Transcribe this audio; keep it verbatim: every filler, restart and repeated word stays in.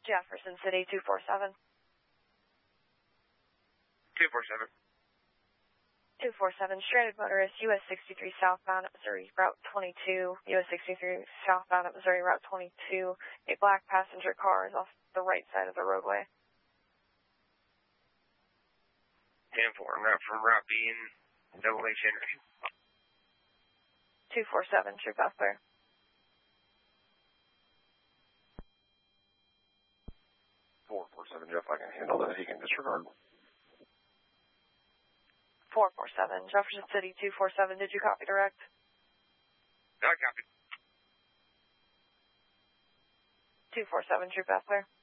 Jefferson City, two four seven. two four seven. two four seven, stranded motorist, U S sixty-three southbound at Missouri, Route twenty-two. U S sixty-three southbound at Missouri, Route twenty-two. A black passenger car is off the right side of the roadway. ten four, I'm out from Route B and Double H Henry. two four seven, true path clear. four four seven, Jeff, I can handle that. He can disregard. four four seven, Jefferson City, two four seven. Did you copy direct? No, I copied. two four seven, true path clear.